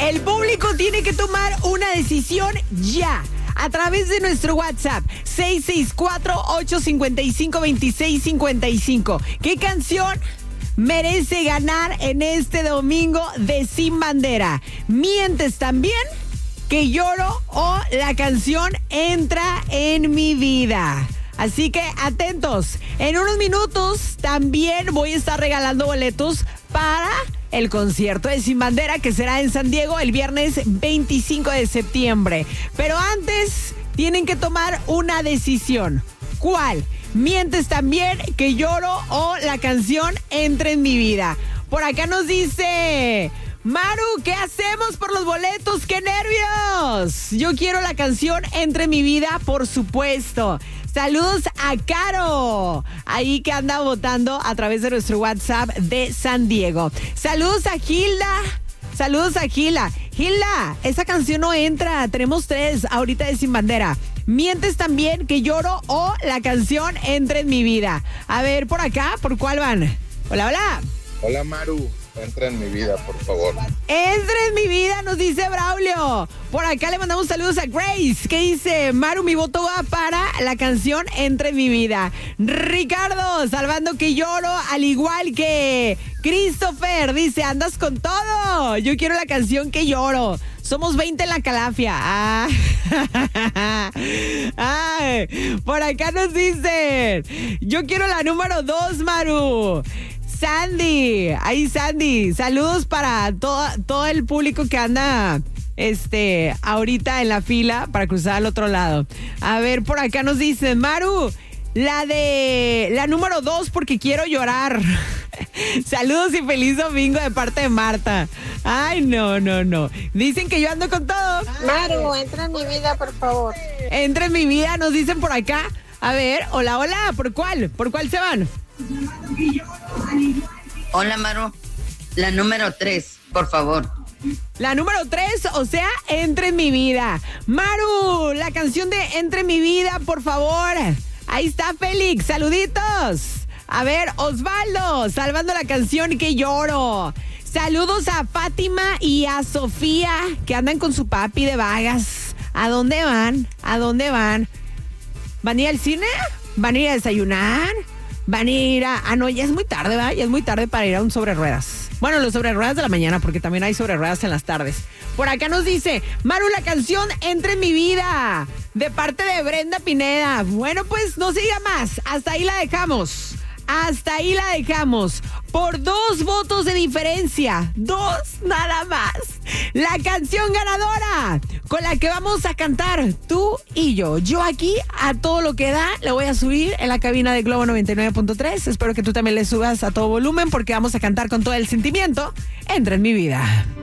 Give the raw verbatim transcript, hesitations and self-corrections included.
El público tiene que tomar una decisión ya. A través de nuestro WhatsApp seis seis cuatro, ocho cinco cinco, dos seis cinco cinco. ¿Qué canción merece ganar en este domingo de Sin Bandera? ¿Mientes también? ¿Que lloro? ¿O la canción Entra en mi vida? Así que atentos. En unos minutos también voy a estar regalando boletos para el concierto de Sin Bandera, que será en San Diego el viernes veinticinco de septiembre. Pero antes tienen que tomar una decisión. ¿Cuál? ¿Mientes también? ¿Que lloro? ¿O la canción Entra en mi vida? Por acá nos dice Maru, ¿qué hacemos por los boletos? ¡Qué nervios! Yo quiero la canción Entra en mi vida, por supuesto. Saludos a Caro, ahí que anda votando a través de nuestro WhatsApp de San Diego. Saludos a Gilda. Saludos a Gilda. Gilda, esa canción no entra. Tenemos tres ahorita de Sin Bandera. ¿Mientes también? ¿Que lloro? ¿O la canción Entra en mi vida? A ver, por acá, ¿por cuál van? Hola, hola. Hola, Maru. Entra en mi vida, por favor. Entra en mi vida, nos dice Braulio. Por acá le mandamos saludos a Grace, que dice, Maru, mi voto va para la canción Entra en mi vida. Ricardo, salvando que lloro, al igual que Christopher, dice, andas con todo. Yo quiero la canción Que lloro. Somos veinte en la calafia. Ah. Ay, por acá nos dicen, yo quiero la número dos, Maru. Sandy, ahí Sandy, saludos para todo, todo el público que anda este, ahorita en la fila para cruzar al otro lado. A ver, por acá nos dicen, Maru, la de la número dos porque quiero llorar. Saludos y feliz domingo de parte de Marta. Ay, no, no, no. Dicen que yo ando con todo. Maru, entra en mi vida, por favor. Entra en mi vida, nos dicen por acá. A ver, hola, hola, ¿por cuál? ¿Por cuál se van? Hola, Maru. La número tres, por favor. La número tres, o sea, Entra en mi vida. Maru, la canción de Entra en mi vida, por favor. Ahí está Félix, saluditos. A ver, Osvaldo, salvando la canción Que lloro. Saludos a Fátima y a Sofía, que andan con su papi de vagas. ¿A dónde van? ¿A dónde van? ¿Van a ir al cine? ¿Van a ir a desayunar? Van a ir a... Ah, no, ya es muy tarde, ¿verdad? Ya es muy tarde para ir a un sobre ruedas. Bueno, los sobre ruedas de la mañana, porque también hay sobre ruedas en las tardes. Por acá nos dice, Maru, la canción Entra en mi vida, de parte de Brenda Pineda. Bueno, pues no se diga más. Hasta ahí la dejamos. Hasta ahí la dejamos. Por dos votos de diferencia. Dos nada más. La canción ganadora con la que vamos a cantar tú y yo. Yo aquí a todo lo que da le voy a subir en la cabina de Globo noventa y nueve punto tres. Espero que tú también le subas a todo volumen porque vamos a cantar con todo el sentimiento. Entra en mi vida.